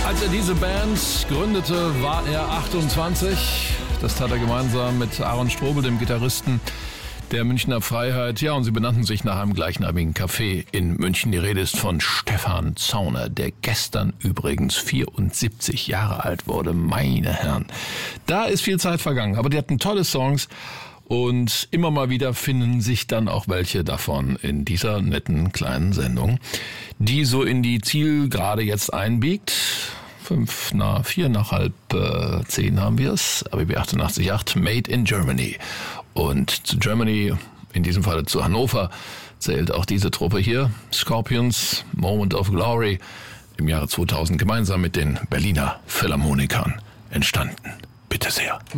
Als er diese Band gründete, war er 28. Das tat er gemeinsam mit Aaron Strobel, dem Gitarristen der Münchner Freiheit. Ja, und sie benannten sich nach einem gleichnamigen Café in München. Die Rede ist von Stefan Zauner, der gestern übrigens 74 Jahre alt wurde. Meine Herren, da ist viel Zeit vergangen, aber die hatten tolle Songs. Und immer mal wieder finden sich dann auch welche davon in dieser netten kleinen Sendung, die so in die Zielgerade jetzt einbiegt. 4 nach halb 10 haben wir es. ABB 88.8, Made in Germany. Und zu Germany, in diesem Fall zu Hannover, zählt auch diese Truppe hier. Scorpions, Moment of Glory, im Jahre 2000 gemeinsam mit den Berliner Philharmonikern entstanden. Bitte sehr.